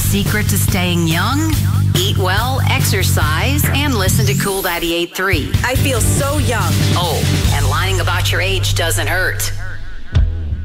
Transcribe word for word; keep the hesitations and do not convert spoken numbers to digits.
secret to staying young? Eat well, exercise, and listen to Cool ninety-eight point three. I feel so young. Oh, and lying about your age doesn't hurt.